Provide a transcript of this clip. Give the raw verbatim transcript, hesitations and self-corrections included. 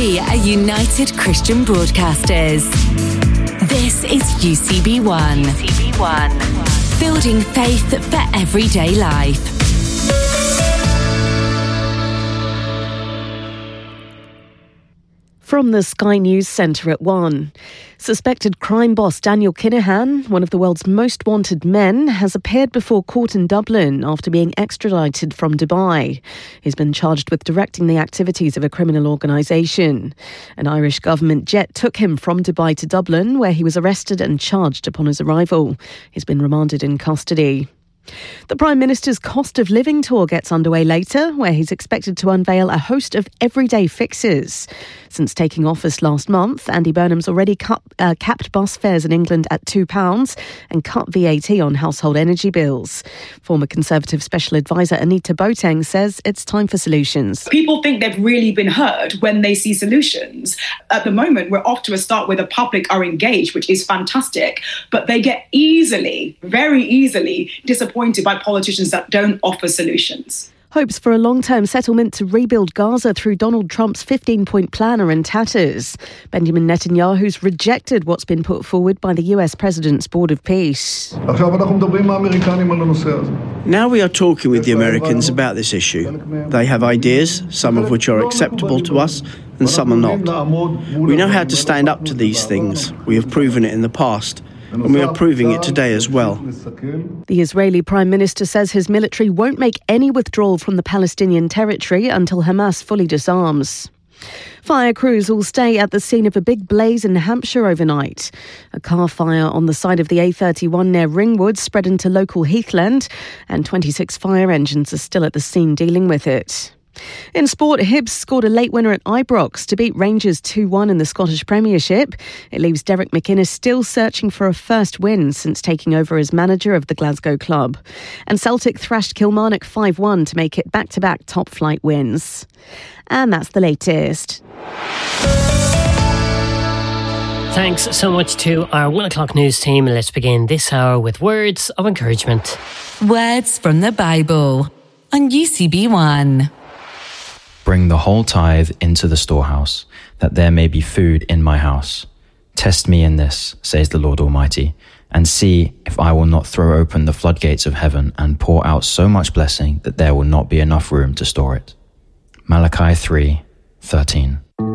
We are United Christian Broadcasters. This is U C B one. U C B one. Building faith for everyday life. From the Sky News Centre at one. Suspected crime boss Daniel Kinahan, one of the world's most wanted men, has appeared before court in Dublin after being extradited from Dubai. He's been charged with directing the activities of a criminal organisation. An Irish government jet took him from Dubai to Dublin, where he was arrested and charged upon his arrival. He's been remanded in custody. The Prime Minister's cost of living tour gets underway later, where he's expected to unveil a host of everyday fixes. Since taking office last month, Andy Burnham's already cut, uh, capped bus fares in England at two pounds and cut V A T on household energy bills. Former Conservative Special Advisor Anita Boateng says it's time for solutions. People think they've really been heard when they see solutions. At the moment, we're off to a start where the public are engaged, which is fantastic, but they get easily, very easily disappointed by politicians that don't offer solutions. Hopes for a long-term settlement to rebuild Gaza through Donald Trump's fifteen-point plan are in tatters. Benjamin Netanyahu's rejected what's been put forward by the U S President's Board of Peace. Now we are talking with the Americans about this issue. They have ideas, some of which are acceptable to us and some are not. We know how to stand up to these things. We have proven it in the past. And we are proving it today as well. The Israeli Prime Minister says his military won't make any withdrawal from the Palestinian territory until Hamas fully disarms. Fire crews will stay at the scene of a big blaze in Hampshire overnight. A car fire on the side of the A thirty-one near Ringwood spread into local Heathland, and twenty-six fire engines are still at the scene dealing with it. In sport, Hibs scored a late winner at Ibrox to beat Rangers two one in the Scottish Premiership. It leaves Derek McInnes still searching for a first win since taking over as manager of the Glasgow club. And Celtic thrashed Kilmarnock five one to make it back-to-back top-flight wins. And that's the latest. Thanks so much to our one o'clock news team. Let's begin this hour with words of encouragement. Words from the Bible on U C B one. Bring the whole tithe into the storehouse, that there may be food in my house. Test me in this, says the Lord Almighty, and see if I will not throw open the floodgates of heaven and pour out so much blessing that there will not be enough room to store it. Malachi three thirteen.